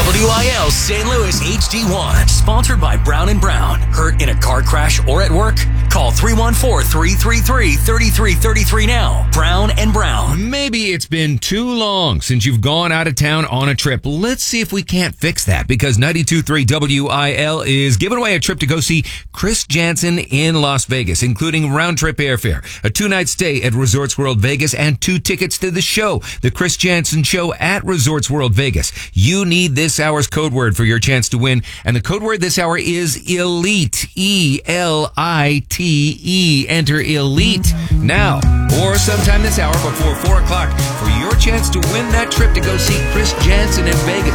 WIL St. Louis HD1. Sponsored by Brown & Brown. Hurt in a car crash or at work? Call 314-333-3333 now. Brown & Brown. Maybe it's been too long since you've gone out of town on a trip. Let's see if we can't fix that, because 92.3 WIL is giving away a trip to go see Chris Janson in Las Vegas, including round-trip airfare, a 2-night stay at Resorts World Vegas, and 2 tickets to the show, the Chris Janson Show at Resorts World Vegas. You need this hour's code word for your chance to win, and the code word this hour is ELITE. ELITE. Enter ELITE now or sometime this hour before 4 o'clock for your chance to win that trip to go see Chris Janson in Vegas.